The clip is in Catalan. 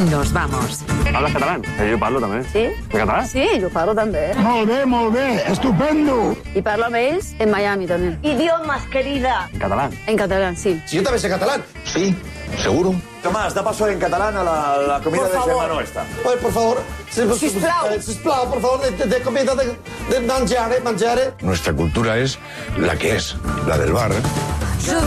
Nos vamos. Hablas catalán? Jo parlo també. Sí? En català? Sí, jo parlo també. Molt bé, estupendo. I parlo amb ells en Miami també. Idiomas, querida. En català? En català, sí. Si yo también sé catalán. Sí, seguro. Tomás, da paso en catalán a la comida Por de favor. germano esta. Oye, por favor. Sisplau. Sisplau, por favor, de comida, de mangiare. Nuestra cultura es la que es, la del bar.